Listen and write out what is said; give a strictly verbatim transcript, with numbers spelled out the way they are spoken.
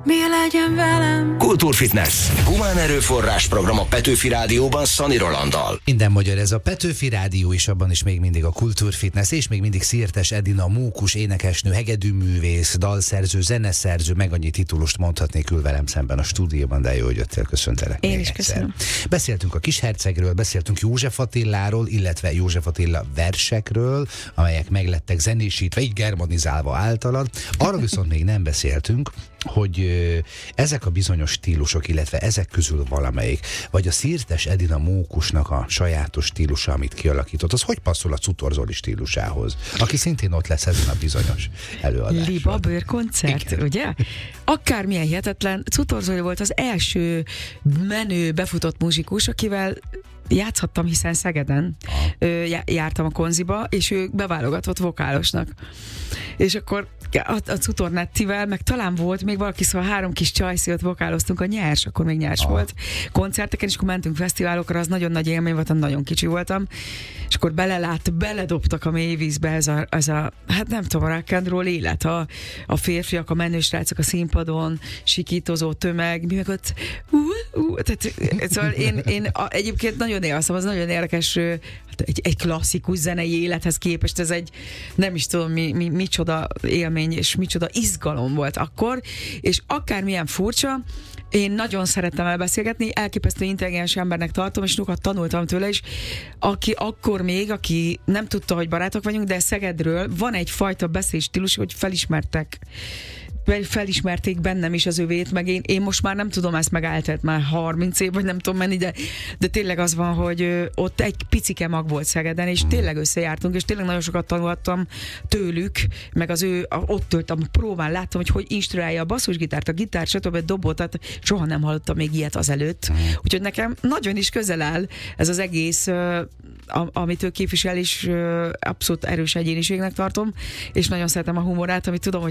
mi legyen velem. Kultúrfitness. Humán erőforrás program a Petőfi Rádióban Szani Rolanddal. Minden magyar, ez a Petőfi Rádió, és abban is még mindig a Kultúrfitness, és még mindig Szirtes Edina, mókus, énekesnő, hegedűművész, dalszerző, zeneszerző, meg annyi titulust mondhatnék, ül velem szemben a stúdióban, de jó, hogy jöttél, köszöntelek. Én is köszönöm. Beszéltünk a Kishercegről, beszéltünk József Attiláról, illetve József Attila versekről, amelyek meglettek zenésítve, így germanizálva általad. Arra viszont még nem beszéltünk, hogy ezek a bizonyos stílusok, illetve ezek közül valamelyik, vagy a Szirtes Edina mókusnak a sajátos stílusa, amit kialakított, az hogy passzol a Cutor Zoli stílusához, aki szintén ott lesz ezen a bizonyos előadáson. Liba Bőr koncert, igen, ugye? Akármilyen hihetetlen, Cutor Zoli volt az első menő, befutott muzsikus, akivel játszhattam, hiszen Szegeden ö, jártam a konziba, és ő beválogatott vokálosnak. És akkor a, a Cutornettivel, meg talán volt még valaki, szóval három kis csajszíjat vokáloztunk, a Nyers, akkor még Nyers Aha. volt, koncerteken, és akkor mentünk fesztiválokra, az nagyon nagy élmény volt, nagyon kicsi voltam, és akkor belelát, beledobtak a mélyvízbe ez a, ez a hát nem tudom, a rock and roll élet, a, a férfiak, a menősrácok a színpadon, sikítozó tömeg, mi meg ott uh, uh, tehát, szóval én, én a, egyébként nagyon élszem, az nagyon érdekes, egy, egy klasszikus zenei élethez képest, ez egy, nem is tudom, mi, mi, micsoda élmény, és micsoda izgalom volt akkor, és akármilyen furcsa, én nagyon szerettem elbeszélgetni, elképesztő intelligens embernek tartom, és sokat tanultam tőle is, aki akkor még, aki nem tudta, hogy barátok vagyunk, de Szegedről van egyfajta beszédstílus, hogy felismertek felismerték bennem is az övét, meg én, én most már nem tudom, ezt megálltett már harminc év, vagy nem tudom menni, de, de tényleg az van, hogy ö, ott egy picike mag volt Szegeden, és tényleg összejártunk, és tényleg nagyon sokat tanulhattam tőlük, meg az ő, a, ott töltem, próbán láttam, hogy hogy instruálja a basszusgitárt, a gitárt, stb. Dobot, tehát soha nem hallottam még ilyet azelőtt. Úgyhogy nekem nagyon is közel áll ez az egész, ö, a, amit ő képvisel, és ö, abszolút erős egyéniségnek tartom, és nagyon szeretem a humorát, amit tudom, hogy